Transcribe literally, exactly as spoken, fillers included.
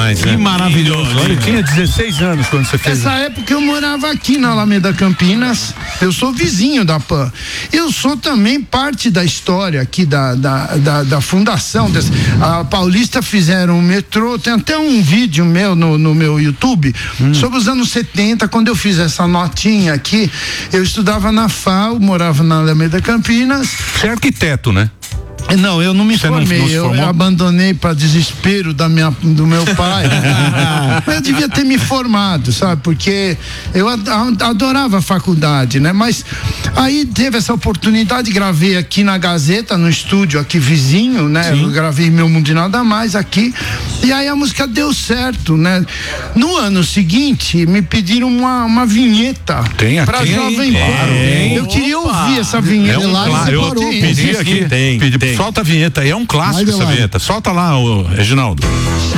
demais, Que né? maravilhoso. Olha, eu tinha dezesseis anos quando você fez. Nessa época eu morava aqui na Alameda Campinas, eu sou vizinho da Pan. Eu sou também parte da história aqui da, da, da, da fundação. Desse, a Paulista fizeram um metrô, tem até um vídeo meu no, no meu YouTube hum. sobre os anos setenta, quando eu fiz essa notinha aqui. Eu estudava na F A U, morava na Alameda Campinas. Você é arquiteto, né? Não, eu não me Você formei, não, não eu, eu abandonei para desespero da minha, do meu pai. Eu devia ter me formado, sabe? Porque eu adorava a faculdade, né? Mas aí teve essa oportunidade, gravei aqui na Gazeta, no estúdio aqui vizinho, né? Sim. Eu gravei Meu Mundo e Nada Mais aqui, e aí a música deu certo, né? No ano seguinte, me pediram uma, uma vinheta para Jovem Pan. Eu queria ouvir essa vinheta. É um lá clá- eu pedi aqui, tem, pedi, tem. Solta a vinheta aí, é um clássico essa vinheta. Solta lá, o Reginaldo.